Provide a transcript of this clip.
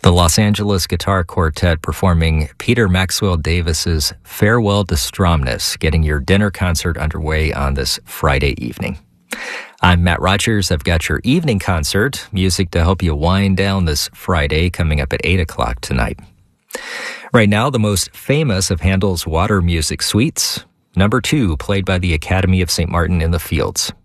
The Los Angeles Guitar Quartet performing Peter Maxwell Davis's Farewell to Stromness, getting your dinner concert underway on this Friday evening. I'm Matt Rogers. I've got your evening concert, music to help you wind down this Friday, coming up at 8 o'clock tonight. Right now, the most famous of Handel's water music suites, number 2, played by the Academy of St. Martin in the Fields.